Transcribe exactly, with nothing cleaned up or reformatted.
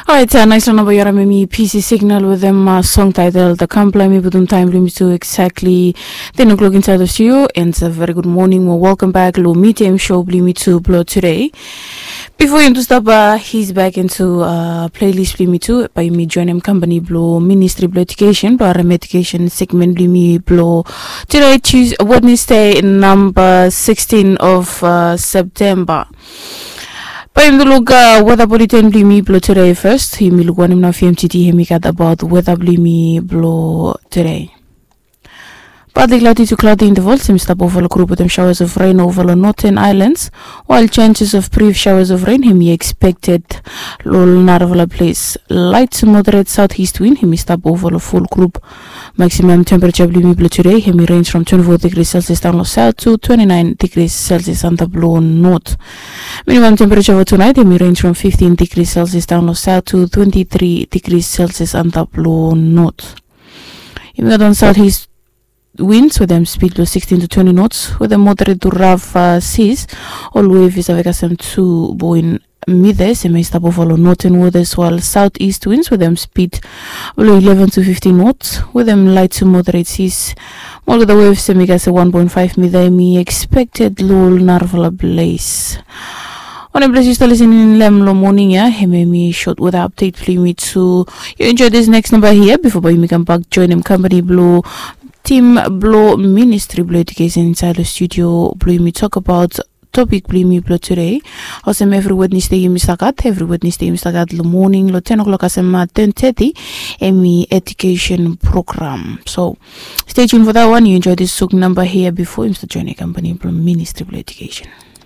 Alright, uh, nice one about your Mimi P C Signal with them uh, song title The Comply Me Budum Time Limit to exactly ten o'clock inside the studio. And it's a very good morning. Well, welcome back. Low Meeting Show Blimi to Blow today. Before him to stop, uh, he's back into uh, playlist Blimi to by me join him company Blow Ministry Blow Education, but medication segment Blimi Blow today, Tuesday, Wednesday, number sixteen of uh, September. But look, uh, weather bulletin Blimi Blow today first. He will go on him now F M T T. He make about weather Blimi Blow today. Partly cloudy to cloudy intervals, seems to over a group with them showers of rain over the northern islands, while chances of brief showers of rain him expected lol narvala place. Light to moderate southeast wind him stop over a full group. Maximum temperature Blimi Blow today him range from twenty-four degrees Celsius down south to twenty-nine degrees Celsius on the blow north. Minimum temperature for tonight him range from fifteen degrees Celsius down south to twenty-three degrees Celsius on the blow north. Him got on southeast winds with them speed to sixteen to twenty knots with a moderate to rough uh, seas. All waves have some two boin middays and may stop over northern waters, while southeast winds with them speed below eleven to fifteen knots with them light to moderate seas. All of the waves make us a one point five midday me expected low narvala blaze. On a place you still listening in Lemlo morning, yeah, he made me short with the update Blimi to you enjoy this next number here before we come back join him company Blow Team Blow Ministry Blow Education inside the studio. Blimi talk about topic Blimi Blow today. Awesome every Wednesday you mistakat, every Wednesday you mistakat the morning, lo ten o'clock asema ten thirty, Emmy education program. So stay tuned for that one. You enjoy this song number here before you start joining company Blow Ministry Blow Education.